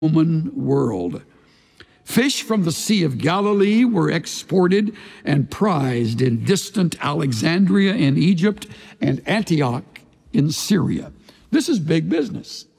Roman world. Fish from the Sea of Galilee were exported and prized in distant Alexandria in Egypt and Antioch in Syria. This is big business.